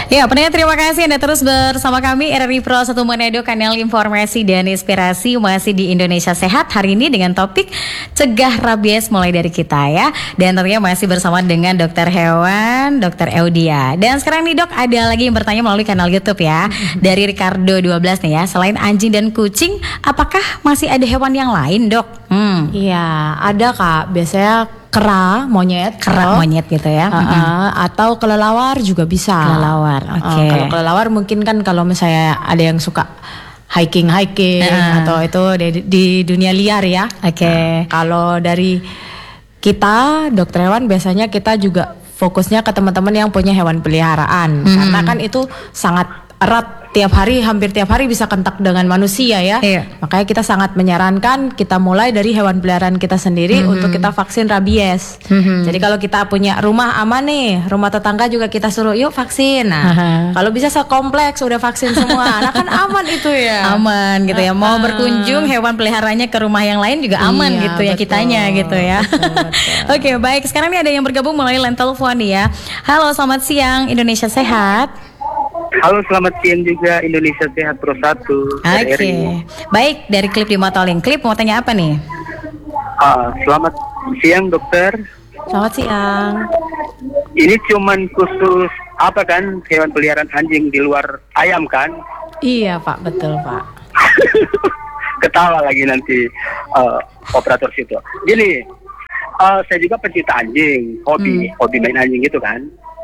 Ya, pendengar terima kasih Anda terus bersama kami RRI Pro 1 Manado, kanal informasi dan inspirasi masih di Indonesia Sehat. Hari ini dengan topik cegah rabies mulai dari kita ya. Dan tentunya masih bersama dengan dokter hewan, Dr. Eudia. Dan sekarang nih Dok, ada lagi yang bertanya melalui kanal YouTube ya. Dari Ricardo 12 nih ya. Selain anjing dan kucing, apakah masih ada hewan yang lain, Dok? Iya, ada Kak. Biasanya kera monyet gitu ya. Atau kelelawar juga bisa. Kelelawar, oke. Kalau kelelawar mungkin kan kalau misalnya ada yang suka hiking atau itu di dunia liar ya. Oke. Kalau dari kita dokter hewan biasanya kita juga fokusnya ke teman-teman yang punya hewan peliharaan, karena kan itu sangat erat, hampir tiap hari bisa kontak dengan manusia ya. Makanya kita sangat menyarankan kita mulai dari hewan peliharaan kita sendiri untuk kita vaksin rabies. Jadi kalau kita punya rumah aman nih, rumah tetangga juga kita suruh yuk vaksin. Nah, kalau bisa sekompleks udah vaksin semua, nah kan aman itu ya. Aman gitu ya. Mau berkunjung hewan peliharaannya ke rumah yang lain juga aman gitu ya, kitanya gitu ya. Oke, baik. Sekarang nih ada yang bergabung melalui line telepon nih ya. Halo, selamat siang Indonesia Sehat. Halo, selamat siang juga Indonesia Sehat Pro 1. Oke. Baik, dari Klip di Motoling. Klip mau tanya apa nih? Selamat siang dokter. Selamat siang. Ini cuman khusus apa kan, hewan peliharaan anjing di luar ayam kan? Iya Pak, betul Pak. Ketawa lagi nanti operator situ. Gini, saya juga pencinta anjing, hobi main anjing gitu kan.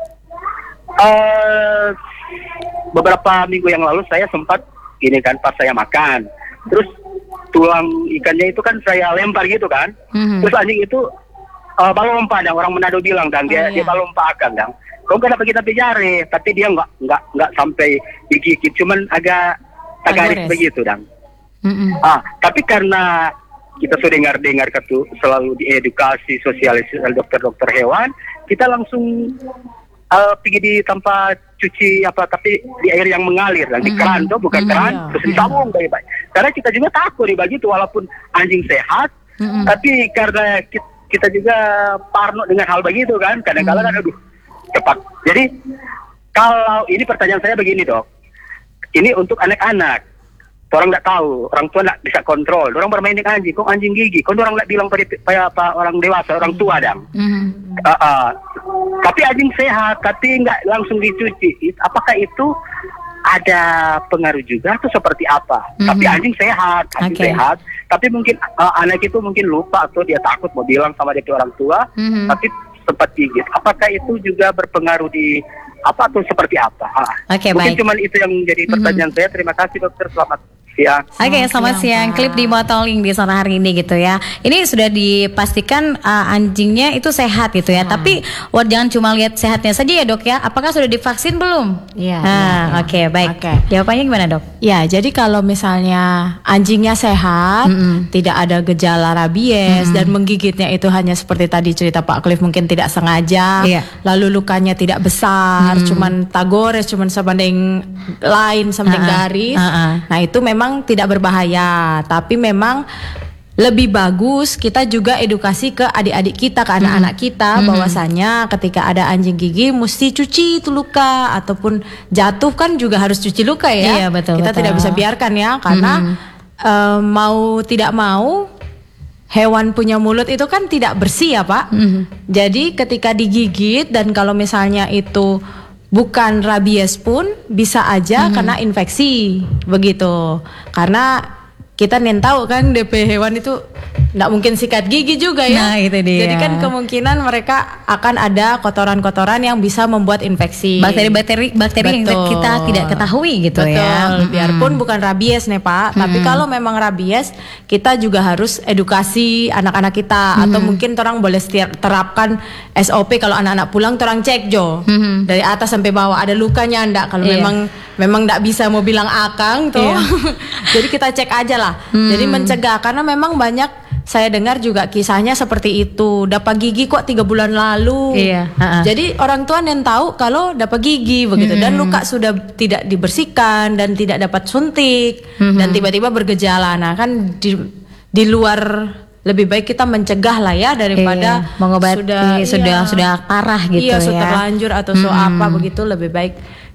Beberapa minggu yang lalu saya sempat gini kan, pas saya makan, terus tulang ikannya itu kan saya lempar gitu kan, terus anjing itu balompa, dan orang Manado bilang dan dia balompa akan dan kok kenapa kita jari, tapi dia nggak sampai digigit, cuman agak garis begitu dan tapi karena kita sudah dengar selalu diedukasi sosialisasi dokter hewan, kita langsung pergi di tempat cuci tapi di air yang mengalir, di keran tuh, bukan keran, terus disambung baik-baik. Karena kita juga takut begitu, walaupun anjing sehat, tapi karena kita juga parno dengan hal begitu kan, kadang-kadang aduh cepat. Jadi kalau ini pertanyaan saya begini dok, ini untuk anak-anak. Orang nggak tahu, orang tua nggak bisa kontrol. Orang bermain dengan anjing, kok anjing gigi. Kok orang nggak bilang pada orang dewasa, orang tua dong. Tapi anjing sehat, tapi nggak langsung dicuci. Apakah itu ada pengaruh juga atau seperti apa? Tapi anjing sehat, sehat. Tapi mungkin anak itu mungkin lupa atau dia takut mau bilang sama dia orang tua, tapi sempat gigit. Apakah itu juga berpengaruh di apa atau seperti apa? Mungkin cuma itu yang menjadi pertanyaan saya. Terima kasih dokter, selamat siang. Selamat siang. Klip di Motoling di sana hari ini gitu ya. Ini sudah dipastikan anjingnya itu sehat gitu ya. Tapi jangan cuma lihat sehatnya saja ya dok ya. Apakah sudah divaksin belum? Iya. Oke, baik. Jawabannya gimana dok? Ya, jadi kalau misalnya anjingnya sehat, tidak ada gejala rabies dan menggigitnya itu hanya seperti tadi cerita Pak Cliff, mungkin tidak sengaja, lalu lukanya tidak besar, cuman tagores, cuman sebanding garis. Nah itu memang tidak berbahaya, tapi memang lebih bagus kita juga edukasi ke adik-adik kita, ke anak-anak kita, bahwasanya ketika ada anjing gigi mesti cuci itu luka, ataupun jatuh kan juga harus cuci luka ya. Iya, betul, kita tidak bisa biarkan ya, karena mau tidak mau hewan punya mulut itu kan tidak bersih ya Pak. Jadi ketika digigit, dan kalau misalnya itu bukan rabies pun bisa aja karena infeksi begitu. Karena kita tahu kan DP hewan itu nggak mungkin sikat gigi juga ya. Nah, itu dia. Jadi kan kemungkinan mereka akan ada kotoran-kotoran yang bisa membuat infeksi. Bakteri yang kita tidak ketahui gitu. Ya. Biarpun bukan rabies nih Pak, tapi kalau memang rabies, kita juga harus edukasi anak-anak kita, atau mungkin orang boleh terapkan SOP kalau anak-anak pulang orang cek dari atas sampai bawah ada lukanya enggak. Kalau memang enggak bisa mau bilang akang tuh. Jadi kita cek aja lah. Jadi mencegah, karena memang banyak saya dengar juga kisahnya seperti itu. Dapat gigi kok 3 bulan lalu. Jadi orang tua tahu kalau dapat gigi begitu, dan luka sudah tidak dibersihkan dan tidak dapat suntik, dan tiba-tiba bergejala. Nah kan di luar, lebih baik kita mencegah lah ya, daripada mengobati sudah parah gitu ya. Sudah terlanjur atau apa begitu, lebih baik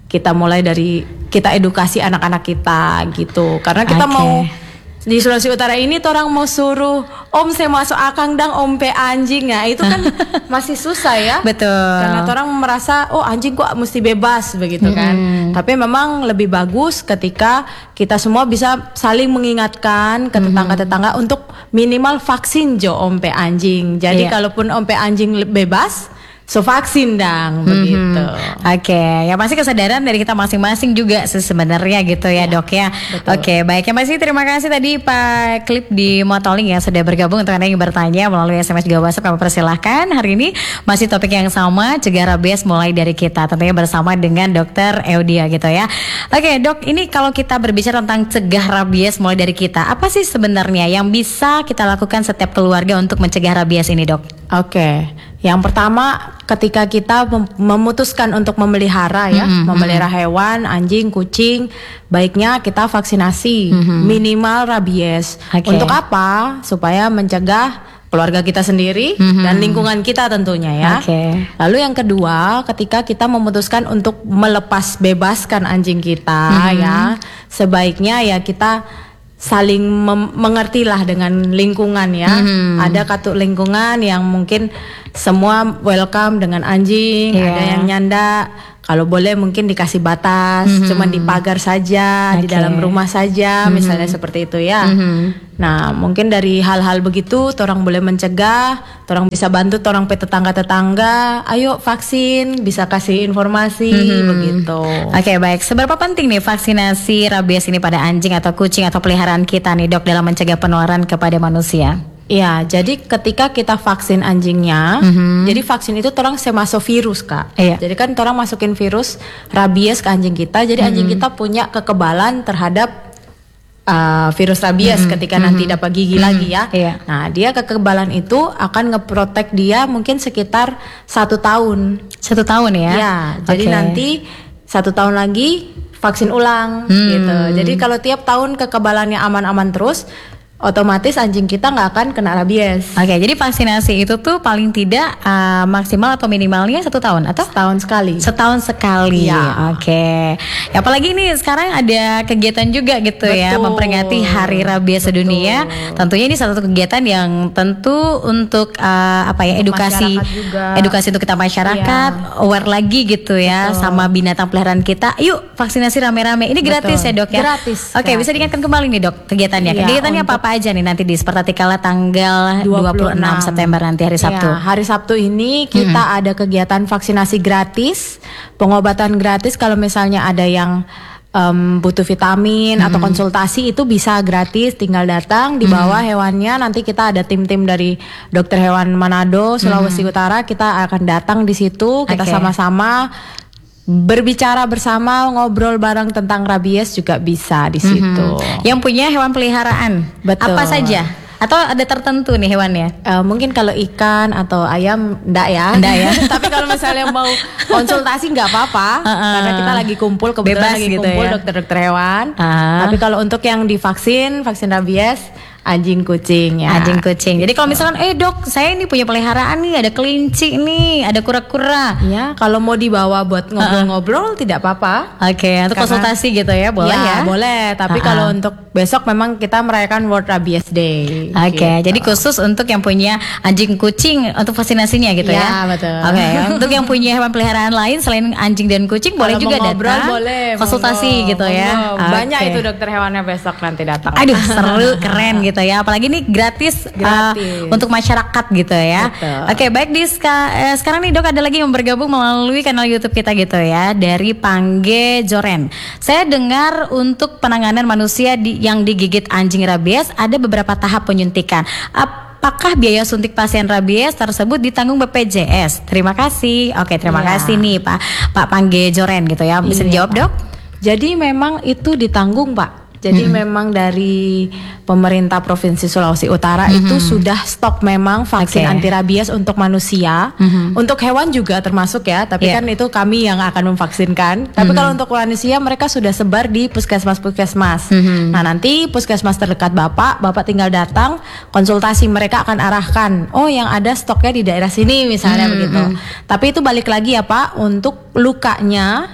kita mulai dari kita edukasi anak-anak kita gitu. Karena kita mau di Sulawesi Utara ini orang mau suruh om saya masuk akang dang ompe anjing ya itu kan masih susah ya. Betul. Karena orang merasa oh anjing kok mesti bebas begitu kan. Tapi memang lebih bagus ketika kita semua bisa saling mengingatkan ke tetangga-tetangga untuk minimal vaksin jo ompe anjing. Jadi kalaupun ompe anjing bebas so vaksin dang begitu. Oke, ya pasti kesadaran dari kita masing-masing juga sebenarnya gitu ya dok ya. Oke, baik ya masih terima kasih tadi Pak Klip di Motoling ya sudah bergabung untuk Anda yang bertanya melalui SMS juga WhatsApp kami persilahkan. Hari ini masih topik yang sama cegah rabies mulai dari kita tentunya bersama dengan Dokter Eudia gitu ya. Oke dok, ini kalau kita berbicara tentang cegah rabies mulai dari kita, apa sih sebenarnya yang bisa kita lakukan setiap keluarga untuk mencegah rabies ini dok? Oke, yang pertama ketika kita memutuskan untuk memelihara ya, memelihara hewan, anjing, kucing, baiknya kita vaksinasi minimal rabies. Untuk apa? Supaya mencegah keluarga kita sendiri dan lingkungan kita tentunya ya. Lalu yang kedua, ketika kita memutuskan untuk melepas bebaskan anjing kita ya, sebaiknya ya kita saling mengertilah dengan lingkungan ya. Ada katuk lingkungan yang mungkin semua welcome dengan anjing, ada yang nyanda. Kalau boleh mungkin dikasih batas, cuman di pagar saja, di dalam rumah saja, misalnya seperti itu ya. Nah, mungkin dari hal-hal begitu, orang boleh mencegah, orang bisa bantu, orang tetangga-tetangga, ayo vaksin, bisa kasih informasi, begitu. Oke, baik. Seberapa penting nih vaksinasi rabies ini pada anjing atau kucing atau peliharaan kita nih dok dalam mencegah penularan kepada manusia? Ya, jadi ketika kita vaksin anjingnya, jadi vaksin itu orang semasovirus kak. Jadi kan orang masukin virus rabies ke anjing kita, jadi anjing kita punya kekebalan terhadap virus rabies ketika nanti dapat gigi lagi ya. Nah, dia kekebalan itu akan ngeprotek dia mungkin sekitar 1 tahun. 1 tahun ya? Ya, jadi nanti 1 tahun lagi vaksin ulang gitu. Jadi kalau tiap tahun kekebalannya aman-aman terus, otomatis anjing kita nggak akan kena rabies. Oke, jadi vaksinasi itu tuh paling tidak maksimal atau minimalnya 1 tahun atau setahun sekali. Setahun sekali. Ya. Oke. Ya, apalagi ini sekarang ada kegiatan juga gitu ya memperingati Hari Rabies Sedunia. Tentunya ini salah satu kegiatan yang tentu untuk edukasi untuk kita masyarakat aware lagi gitu ya sama binatang peliharaan kita. Yuk vaksinasi rame-rame. Ini gratis ya dok ya. Gratis. Oke, bisa diingatkan kembali nih dok kegiatannya. Kegiatannya apa aja nih nanti di Sepertatikala tanggal 26 September nanti hari Sabtu. Ya, hari Sabtu ini kita ada kegiatan vaksinasi gratis, pengobatan gratis kalau misalnya ada yang butuh vitamin atau konsultasi itu bisa gratis, tinggal datang dibawa hewannya, nanti kita ada tim-tim dari dokter hewan Manado, Sulawesi Utara, kita akan datang di situ, kita sama-sama berbicara bersama, ngobrol bareng tentang rabies juga bisa di situ. Yang punya hewan peliharaan, apa saja? Atau ada tertentu nih hewannya? Mungkin kalau ikan atau ayam enggak ya. Tapi kalau misalnya mau konsultasi nggak apa-apa, karena kita lagi kumpul kebetulan lagi gitu kumpul ya? dokter-dokter hewan. Tapi kalau untuk yang divaksin, vaksin rabies, anjing kucing ya. Anjing kucing. Jadi kalau misalkan dok, saya ini punya peliharaan nih, ada kelinci nih, ada kura-kura. Ya, kalau mau dibawa buat ngobrol-ngobrol tidak apa-apa. Oke, untuk konsultasi gitu ya, boleh ya? Boleh, tapi kalau untuk besok memang kita merayakan World Rabies Day. Oke, jadi khusus untuk yang punya anjing kucing untuk vaksinasinya gitu ya? Ya, betul. Oke, untuk yang punya hewan peliharaan lain selain anjing dan kucing boleh juga datang. Boleh, konsultasi gitu ya. Banyak itu dokter hewannya besok nanti datang. Aduh, seru, keren gitu ya. Apalagi ini gratis. Untuk masyarakat gitu ya. Oke, baik sekarang nih dok ada lagi yang bergabung melalui kanal YouTube kita gitu ya, dari Pangge Joren. Saya dengar untuk penanganan manusia yang digigit anjing rabies ada beberapa tahap penyuntikan. Apakah biaya suntik pasien rabies tersebut ditanggung BPJS? Terima kasih. Oke, terima kasih nih Pak Pangge Joren gitu ya. Bisa dijawab dok? Jadi memang itu ditanggung Pak. Jadi memang dari pemerintah Provinsi Sulawesi Utara itu sudah stok memang vaksin anti rabies untuk manusia, untuk hewan juga termasuk ya. Tapi kan itu kami yang akan memvaksinkan. Tapi kalau untuk manusia mereka sudah sebar di puskesmas-puskesmas. Nah nanti puskesmas terdekat Bapak tinggal datang, konsultasi mereka akan arahkan. Oh yang ada stoknya di daerah sini misalnya begitu. Tapi itu balik lagi ya Pak, untuk lukanya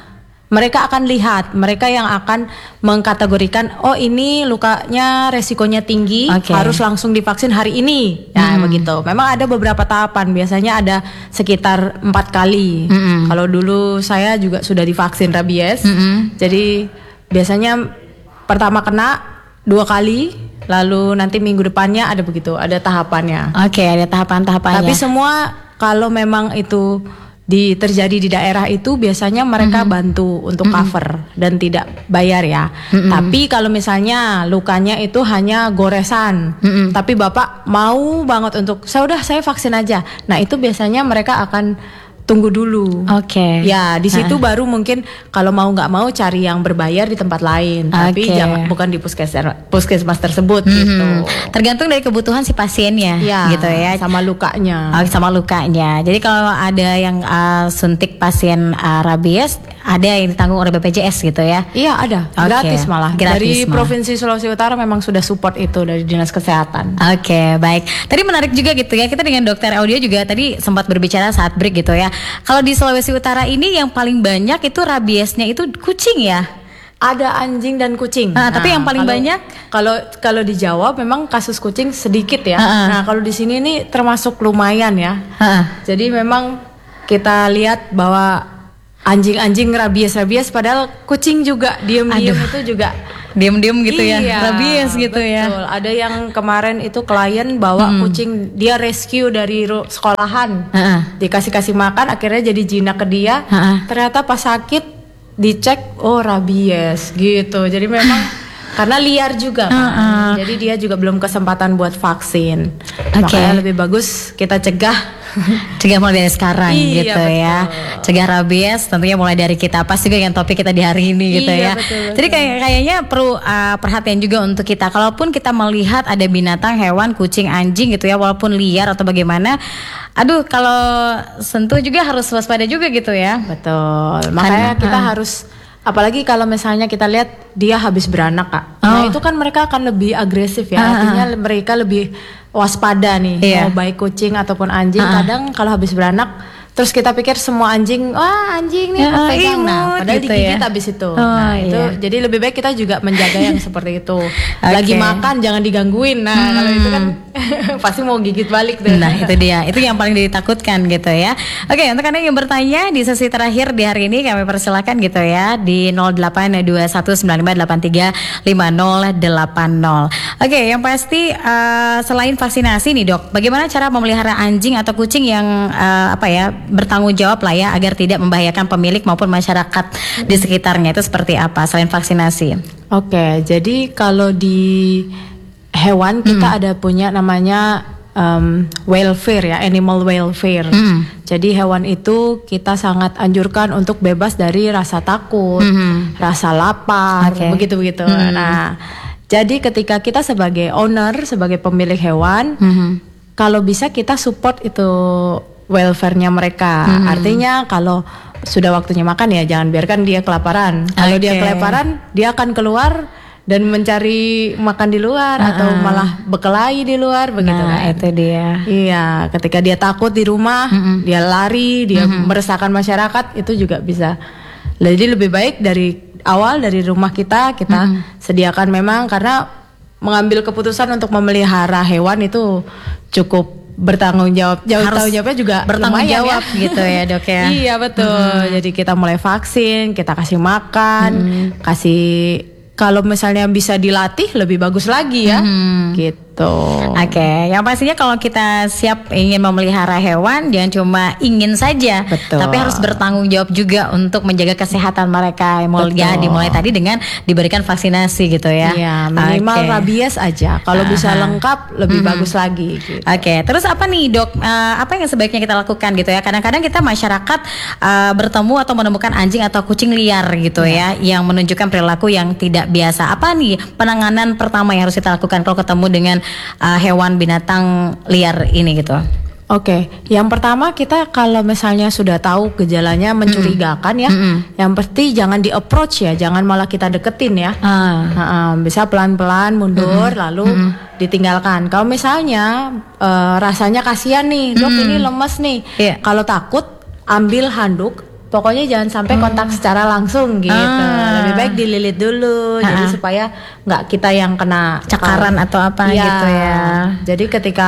mereka akan lihat, mereka yang akan mengkategorikan, oh ini lukanya resikonya tinggi, harus langsung divaksin hari ini. Ya begitu. Memang ada beberapa tahapan, biasanya ada sekitar 4 kali. Kalau dulu saya juga sudah divaksin rabies. Jadi biasanya pertama kena 2 kali, lalu nanti minggu depannya ada begitu, ada tahapannya. Ada tahapan-tahapannya. Tapi semua kalau memang itu terjadi di daerah itu biasanya mereka bantu untuk cover dan tidak bayar ya. Tapi kalau misalnya lukanya itu hanya goresan, tapi Bapak mau banget untuk saya vaksin aja. Nah, itu biasanya mereka akan tunggu dulu. Ya, di situ baru mungkin kalau mau nggak mau cari yang berbayar di tempat lain. Tapi bukan di puskesmas tersebut gitu. Tergantung dari kebutuhan si pasiennya, gitu ya. Sama lukanya. Sama lukanya. Jadi kalau ada yang suntik pasien rabies, ada yang ditanggung oleh BPJS gitu ya? Iya ada, gratis malah. Dari Provinsi Sulawesi Utara memang sudah support itu dari Dinas Kesehatan. Baik. Tadi menarik juga gitu ya. Kita dengan Dokter Audia juga tadi sempat berbicara saat break gitu ya. Kalau di Sulawesi Utara ini yang paling banyak itu rabiesnya itu kucing ya? Ada anjing dan kucing. Tapi yang paling banyak kalau di Jawa memang kasus kucing sedikit ya. Nah, kalau di sini nih termasuk lumayan ya. Jadi memang kita lihat bahwa anjing-anjing rabies padahal kucing juga diam-diam itu juga diam-diam gitu ya, rabies gitu betul. Ya. Ada yang kemarin itu klien bawa kucing, dia rescue dari sekolahan, dikasih makan, akhirnya jadi jinak ke dia. Ternyata pas sakit dicek, oh rabies gitu. Jadi memang karena liar juga kan, jadi dia juga belum kesempatan buat vaksin. Makanya lebih bagus kita cegah mulai dari sekarang gitu betul. Ya. Cegah rabies tentunya mulai dari kita. Pas juga yang topik kita di hari ini gitu ya. Betul. Jadi kayaknya perlu perhatian juga untuk kita. Kalaupun kita melihat ada binatang, hewan, kucing, anjing gitu ya, walaupun liar atau bagaimana, kalau sentuh juga harus waspada juga gitu ya. Betul. Makanya kita harus, apalagi kalau misalnya kita lihat dia habis beranak Kak. Nah itu kan mereka akan lebih agresif ya. Artinya mereka lebih waspada nih. Mau baik kucing ataupun anjing. Kadang kalau habis beranak, terus kita pikir semua anjing, wah anjing nih pegang, padahal gitu digigit habis itu. Itu jadi lebih baik kita juga menjaga yang seperti itu. Lagi makan jangan digangguin. Nah kalau itu kan pasti mau gigit balik deh. Nah itu dia, itu yang paling ditakutkan gitu ya. Untuk Anda yang bertanya di sesi terakhir di hari ini, kami persilakan gitu ya di 082195835080. Yang pasti selain vaksinasi nih Dok, bagaimana cara memelihara anjing atau kucing yang bertanggung jawab lah ya, agar tidak membahayakan pemilik maupun masyarakat di sekitarnya, itu seperti apa selain vaksinasi? Jadi kalau di hewan kita ada punya namanya welfare ya, animal welfare. Jadi hewan itu kita sangat anjurkan untuk bebas dari rasa takut, rasa lapar, begitu-begitu. Nah, jadi ketika kita sebagai owner, sebagai pemilik hewan, kalau bisa kita support itu welfare-nya mereka. Artinya kalau sudah waktunya makan ya jangan biarkan dia kelaparan. Kalau dia kelaparan, dia akan keluar dan mencari makan di luar atau malah berkelahi di luar begitu kan. Itu dia. Iya, ketika dia takut di rumah, dia lari, dia meresahkan masyarakat, itu juga bisa. Jadi lebih baik dari awal dari rumah kita sediakan, memang karena mengambil keputusan untuk memelihara hewan itu cukup bertanggung jawab. Tanggung jawabnya juga bertanggung jawab ya. Gitu ya Dok ya. Iya betul. Jadi kita mulai vaksin, kita kasih makan, kalau misalnya bisa dilatih lebih bagus lagi ya. Gitu. Yang pastinya kalau kita siap ingin memelihara hewan, jangan cuma ingin saja, tapi harus bertanggung jawab juga untuk menjaga kesehatan mereka. Dimulai tadi dengan diberikan vaksinasi gitu ya. Iya, minimal rabies aja. Kalau bisa lengkap lebih bagus lagi. Gitu. Terus apa nih Dok? Apa yang sebaiknya kita lakukan gitu ya? Kadang-kadang kita masyarakat bertemu atau menemukan anjing atau kucing liar gitu ya, yang menunjukkan perilaku yang tidak biasa. Apa nih penanganan pertama yang harus kita lakukan kalau ketemu dengan hewan binatang liar ini gitu? Yang pertama kita kalau misalnya sudah tahu gejalanya mencurigakan ya, yang pasti jangan di approach ya, jangan malah kita deketin ya. Bisa pelan-pelan mundur lalu ditinggalkan. Kalau misalnya rasanya kasihan nih, Dok ini lemes nih, kalau takut ambil handuk, pokoknya jangan sampai kontak secara langsung gitu. Lebih baik dililit dulu, jadi supaya nggak kita yang kena Cakaran atau apa Iya. gitu ya. Jadi ketika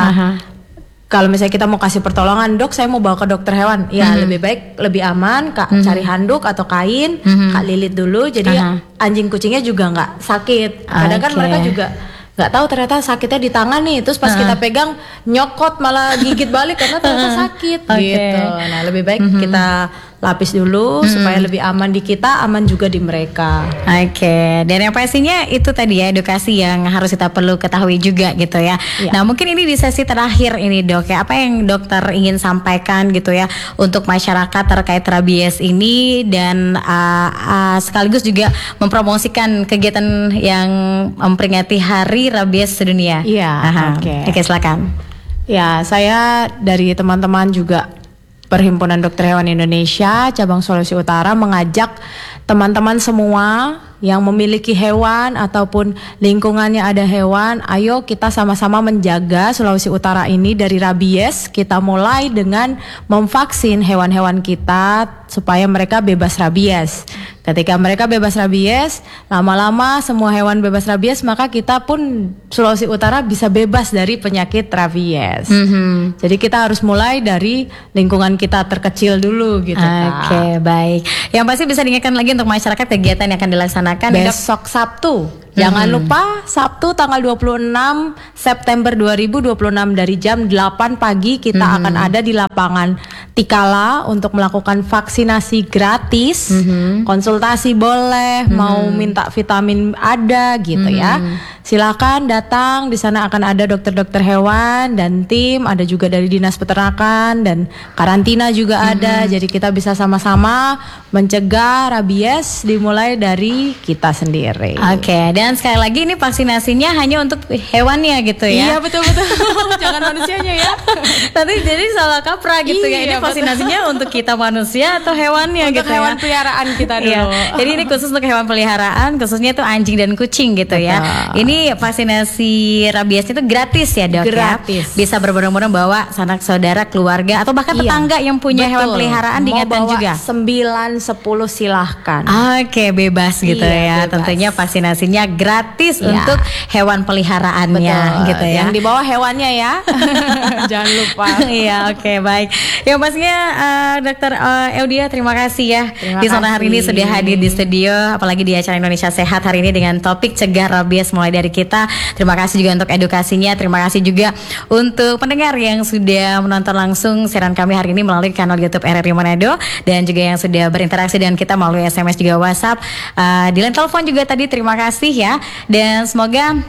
kalau misalnya kita mau kasih pertolongan, dok saya mau bawa ke dokter hewan, ya lebih baik lebih aman kak cari handuk atau kain, kak lilit dulu, jadi anjing kucingnya juga nggak sakit. Kadang kan Oke. mereka juga nggak tahu ternyata sakitnya di tangan nih, terus pas kita pegang nyokot malah gigit balik karena ternyata sakit Oke. gitu. Nah lebih baik kita lapis dulu supaya lebih aman di kita, aman juga di mereka. Oke, dan yang pastinya itu tadi ya edukasi yang harus kita perlu ketahui juga gitu ya. Iya. Nah mungkin ini di sesi terakhir ini dok ya, apa yang dokter ingin sampaikan gitu ya untuk masyarakat terkait rabies ini dan sekaligus juga mempromosikan kegiatan yang memperingati Hari Rabies Sedunia. Iya, Oke, silakan. Ya, saya dari teman-teman juga Perhimpunan Dokter Hewan Indonesia cabang Sulawesi Utara mengajak teman-teman semua yang memiliki hewan ataupun lingkungannya ada hewan, ayo kita sama-sama menjaga Sulawesi Utara ini dari rabies. Kita mulai dengan memvaksin hewan-hewan kita supaya mereka bebas rabies. Ketika mereka bebas rabies, lama-lama semua hewan bebas rabies, maka kita pun Sulawesi Utara bisa bebas dari penyakit rabies. Jadi kita harus mulai dari lingkungan kita terkecil dulu gitu Kak. Oke, baik. Yang pasti bisa diingatkan lagi untuk masyarakat kegiatan yang akan dilaksanakan Besok Sabtu. Jangan lupa Sabtu tanggal 26 September 2026 dari jam 8 pagi kita akan ada di lapangan Tikala untuk melakukan vaksinasi gratis. Konsultasi boleh, mau minta vitamin ada gitu ya. Silakan datang, di sana akan ada dokter-dokter hewan dan tim, ada juga dari Dinas Peternakan dan karantina juga ada. Jadi kita bisa sama-sama mencegah rabies dimulai dari kita sendiri. Oke, dan sekali lagi ini vaksinasinya hanya untuk hewannya gitu ya. Iya betul-betul. Jangan manusianya ya. Tadi jadi salah kaprah gitu ya. Ini Iya, vaksinasinya untuk kita manusia atau hewannya Untuk gitu hewan ya. peliharaan kita dulu. Iya. Jadi ini khusus untuk hewan peliharaan, khususnya itu anjing dan kucing gitu ya. Betul. Ini vaksinasi rabiesnya itu gratis ya dok Gratis. ya. Bisa berbondong-bondong bawa sanak saudara, keluarga atau bahkan Iya. tetangga yang punya hewan Betul. peliharaan diingatkan Mau bawa juga. 9, 10 silahkan. Oke, bebas gitu ya. Iya, bebas. Tentunya vaksinasinya gratis Iya. untuk hewan peliharaannya Betul. gitu ya. Yang dibawa hewannya ya. Jangan lupa. Iya, oke, baik. Yang pastinya Dokter Eudia terima kasih ya Terima di sore hari ini kasih. sudah hadir di studio, apalagi di acara Indonesia Sehat hari ini dengan topik cegah rabies mulai dari kita. Terima kasih juga untuk edukasinya. Terima kasih juga untuk pendengar yang sudah menonton langsung siaran kami hari ini melalui kanal YouTube RRI Manado dan juga yang sudah berinteraksi dengan kita melalui SMS juga WhatsApp. Di line telepon juga tadi terima kasih ya. Dan semoga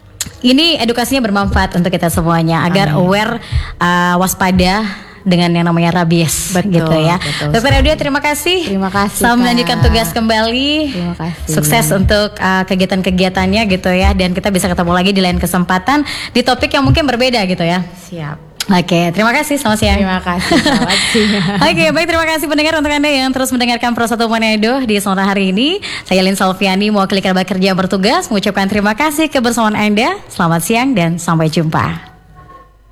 ini edukasinya bermanfaat untuk kita semuanya agar aware, waspada dengan yang namanya rabies. Betul, gitu ya. betul. Dokter Eudia terima kasih. Terima kasih, Selamat Kak. melanjutkan tugas kembali. Terima kasih. Sukses untuk kegiatan-kegiatannya gitu ya, dan kita bisa ketemu lagi di lain kesempatan di topik yang mungkin berbeda gitu ya. Siap. Oke, terima kasih. Selamat siang. Terima kasih. Selamat siang. Oke, baik, terima kasih pendengar untuk Anda yang terus mendengarkan Pro 1 Manado di sore hari ini. Saya Lin Salviani mewakili kerabat kerja yang bertugas mengucapkan terima kasih kebersamaan Anda. Selamat siang dan sampai jumpa.